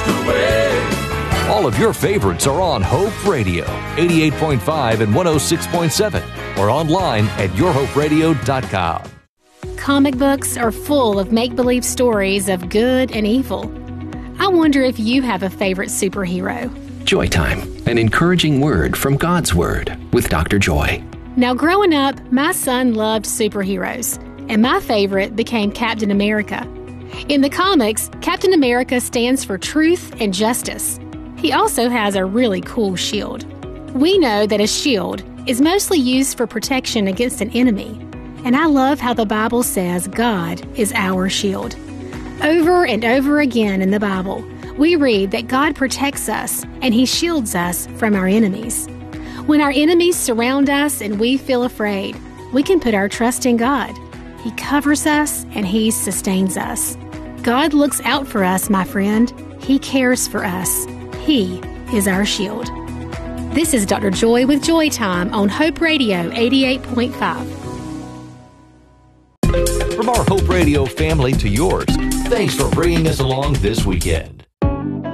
washed away. All of your favorites are on Hope Radio, 88.5 and 106.7, or online at yourhoperadio.com. Comic books are full of make-believe stories of good and evil. I wonder if you have a favorite superhero. Joy Time, an encouraging word from God's Word with Dr. Joy. Now, growing up, my son loved superheroes, and my favorite became Captain America. In the comics, Captain America stands for truth and justice. He also has a really cool shield. We know that a shield is mostly used for protection against an enemy, and I love how the Bible says God is our shield. Over and over again in the Bible, we read that God protects us and He shields us from our enemies. When our enemies surround us and we feel afraid, we can put our trust in God. He covers us and He sustains us. God looks out for us, my friend. He cares for us. He is our shield. This is Dr. Joy with Joy Time on Hope Radio 88.5. From our Hope Radio family to yours, thanks for bringing us along this weekend.